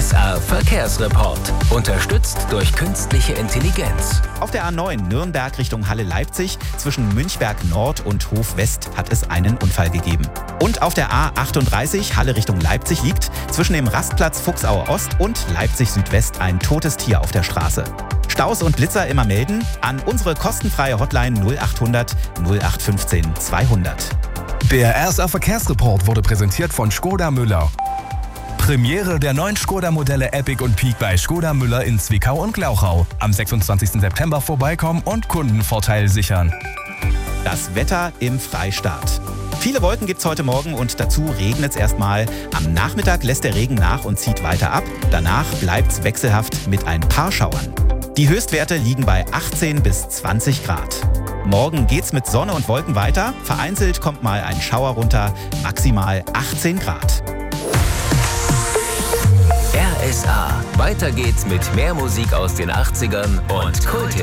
RSA Verkehrsreport. Unterstützt durch künstliche Intelligenz. Auf der A9 Nürnberg Richtung Halle-Leipzig zwischen Münchberg Nord und Hof West hat es einen Unfall gegeben. Und auf der A38 Halle Richtung Leipzig liegt zwischen dem Rastplatz Fuchsau Ost und Leipzig Südwest ein totes Tier auf der Straße. Staus und Blitzer immer melden an unsere kostenfreie Hotline 0800 0815 200. Der RSA Verkehrsreport wurde präsentiert von Škoda Müller. Premiere der neuen Škoda-Modelle Epic und Peak bei Škoda Müller in Zwickau und Glauchau. Am 26. September vorbeikommen und Kundenvorteil sichern. Das Wetter im Freistaat. Viele Wolken gibt's heute Morgen und dazu regnet es erstmal. Am Nachmittag lässt der Regen nach und zieht weiter ab. Danach bleibt's wechselhaft mit ein paar Schauern. Die Höchstwerte liegen bei 18 bis 20 Grad. Morgen geht's mit Sonne und Wolken weiter. Vereinzelt kommt mal ein Schauer runter, maximal 18 Grad. RSA. Weiter geht's mit mehr Musik aus den 80ern und Kulthits.